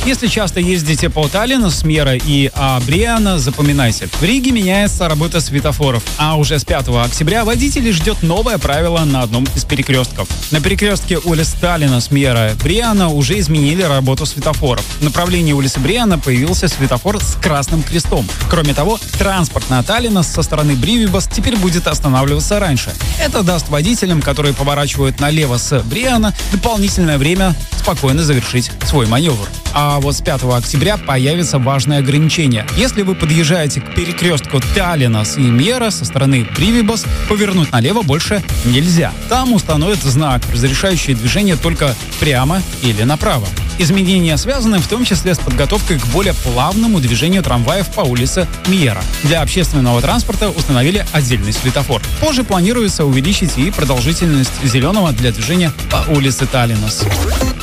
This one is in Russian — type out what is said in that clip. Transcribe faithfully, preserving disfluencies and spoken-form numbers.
Если часто ездите по Таллину с Мьера и Бриана, запоминайте. В Риге меняется работа светофоров, а уже с пятого октября водителей ждет новое правило на одном из перекрестков. На перекрестке улиц Таллина с Мьера и Бриана уже изменили работу светофоров. В направлении улицы Бриана появился светофор с красным крестом. Кроме того, транспорт на Таллина со стороны Бривибас теперь будет останавливаться раньше. Это даст водителям, которые поворачивают налево с Бриана, дополнительное время спокойно завершить свой маневр. А вот с пятого октября появится важное ограничение. Если вы подъезжаете к перекрестку Таллина и Мьера со стороны Бривибас, повернуть налево больше нельзя. Там установят знак, разрешающий движение только прямо или направо. Изменения связаны в том числе с подготовкой к более плавному движению трамваев по улице Мьера. Для общественного транспорта установили отдельный светофор. Позже планируется увеличить и продолжительность зеленого для движения по улице Таллинас.